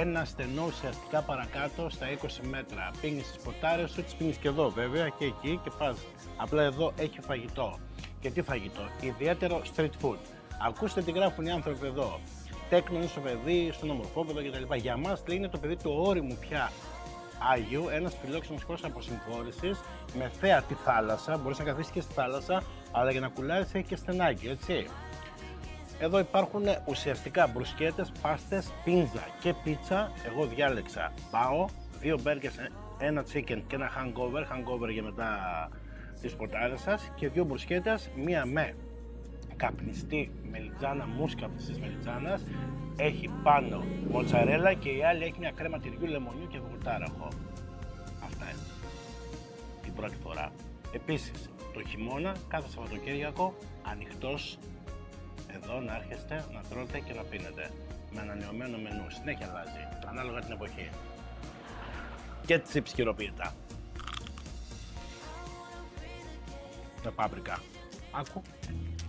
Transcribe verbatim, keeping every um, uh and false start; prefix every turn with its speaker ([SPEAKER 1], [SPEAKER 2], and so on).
[SPEAKER 1] ένα στενό ουσιαστικά παρακάτω στα είκοσι μέτρα. Πίνεις τις ποτάρες σου, τις πίνεις και εδώ βέβαια και εκεί και πας. Απλά εδώ έχει φαγητό. Και τι φαγητό, ιδιαίτερο street food. Ακούστε τι γράφουν οι άνθρωποι εδώ. Τέκνον στο παιδί, στον ομορφόπεδο κτλ. Για μας λέει είναι το παιδί του όριμου πια Άγιου, ένας φιλόξενος χώρος αποσυμφόρησης με θέα τη θάλασσα. Μπορείς να καθίσεις και στη θάλασσα, αλλά για να κουλάρεις έχει και στενάκι, έτσι. Εδώ υπάρχουν ουσιαστικά μπρουσκέτες, πάστες, πίνζα και πίτσα. Εγώ διάλεξα πάω, δύο μπέργκες, ένα chicken και ένα hangover, hangover για μετά τις ποτάρες σας και δύο μπρουσκέτες, μία με καπνιστή μελιτζάνα, μούσκα της μελιτζάνας, έχει πάνω μοτσαρέλα και η άλλη έχει μια κρέμα τυριού, λεμονιού και βουτάραχο. Αυτά είναι την πρώτη φορά. Επίσης, το χειμώνα, κάθε Σαββατοκύριακο, ανοιχτός εδώ να έρχεστε, να τρώτε και να πίνετε. Με ανανεωμένο μενού, συνέχεια αλλάζει, ανάλογα την εποχή. Και τσιπς χειροποίητα. Με πάπρικα. Άκου.